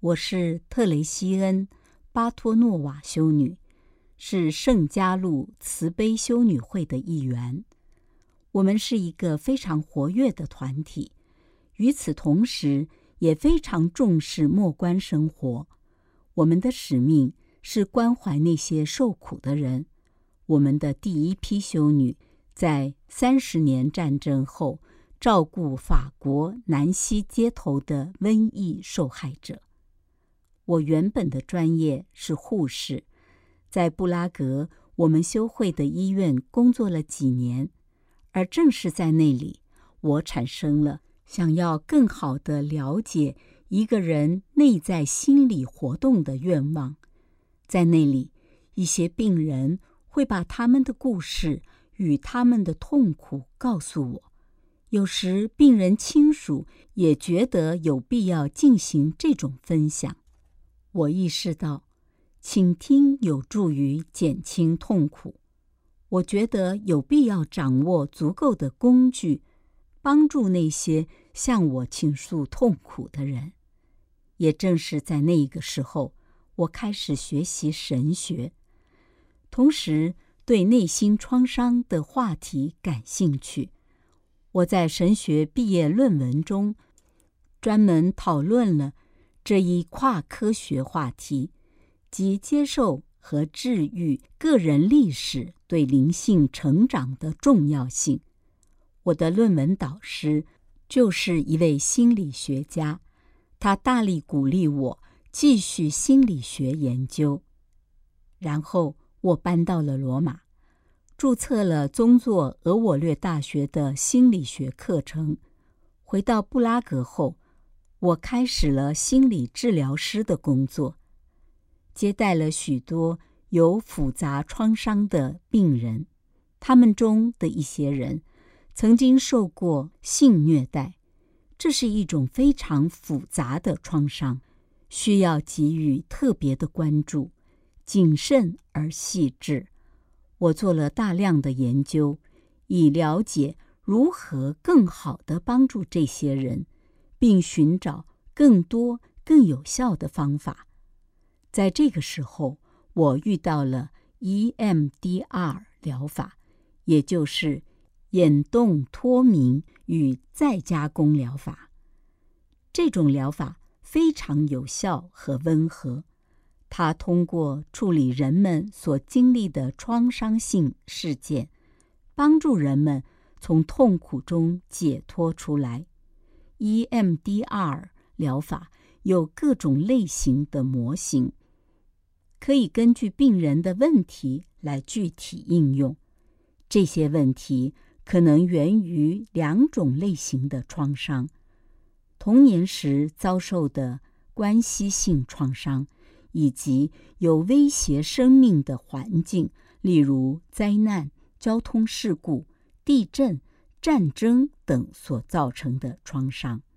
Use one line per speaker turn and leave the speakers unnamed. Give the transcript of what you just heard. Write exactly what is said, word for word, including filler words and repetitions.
我是特雷西恩·巴托诺瓦修女，是圣加禄慈悲修女会的一员。我们是一个非常活跃的团体，与此同时也非常重视默观生活。我们的使命是关怀那些受苦的人。我们的第一批修女在三十年战争后照顾法国南西街头的瘟疫受害者。我原本的专业是护士，在布拉格我们修会的医院工作了几年，而正是在那里，我产生了想要更好地了解一个人内在心理活动的愿望。在那里，一些病人会把他们的故事与他们的痛苦告诉我，有时病人亲属也觉得有必要进行这种分享。我意识到，倾听有助于减轻痛苦。我觉得有必要掌握足够的工具，帮助那些向我倾诉痛苦的人。也正是在那个时候，我开始学习神学，同时对内心创伤的话题感兴趣。我在神学毕业论文中专门讨论了这一跨科学话题，即接受和治愈个人历史对灵性成长的重要性。我的论文导师就是一位心理学家，他大力鼓励我继续心理学研究。然后我搬到了罗马，注册了宗座俄我略大学的心理学课程。回到布拉格后，我开始了心理治疗师的工作，接待了许多有复杂创伤的病人。他们中的一些人曾经受过性虐待，这是一种非常复杂的创伤，需要给予特别的关注，谨慎而细致。我做了大量的研究，以了解如何更好地帮助这些人，并寻找更多更有效的方法。在这个时候，我遇到了 E M D R 疗法，也就是眼动脱敏与再加工疗法。这种疗法非常有效和温和，它通过处理人们所经历的创伤性事件，帮助人们从痛苦中解脱出来。E M D R 疗法有各种类型的模型，可以根据病人的问题来具体应用。这些问题可能源于两种类型的创伤：童年时遭受的关系性创伤，以及有威胁生命的环境，例如灾难、交通事故、地震、战争等所造成的创伤。